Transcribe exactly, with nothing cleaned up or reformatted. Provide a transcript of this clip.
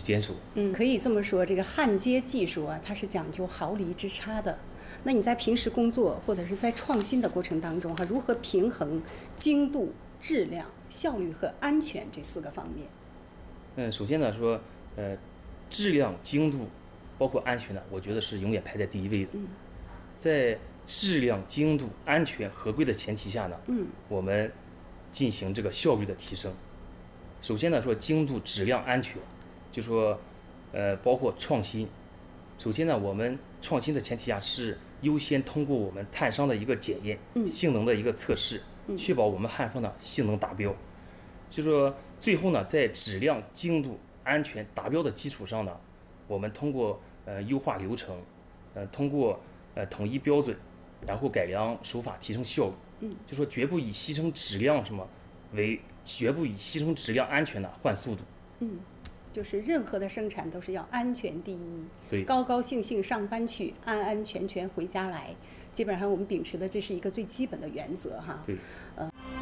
坚守。 嗯，可以这么说，这个焊接技术啊，它是讲究毫厘之差的。那你在平时工作或者是在创新的过程当中哈、啊，如何平衡精度、质量、效率和安全这四个方面？ 嗯，首先呢说，呃，质量、精度，包括安全呢，我觉得是永远排在第一位的。 嗯， 在质量、精度、安全、合规的前提下呢， 嗯， 我们进行这个效率的提升。首先呢说精度、质量、安全，就说，呃，包括创新。首先呢，我们创新的前提下是优先通过我们碳商的一个检验， 嗯， 性能的一个测试，确保我们焊方的性能达标。就说最后呢，在质量、精度、安全达标的基础上呢，我们通过呃优化流程，呃通过呃统一标准，然后改良手法提升效率。 嗯， 就说绝不以牺牲质量什么为，绝不以牺牲质量安全呢换速度。 嗯。就是任何的生产都是要安全第一， 对， 高高兴兴上班去，安安全全回家来。基本上我们秉持的这是一个最基本的原则哈。 对， 呃。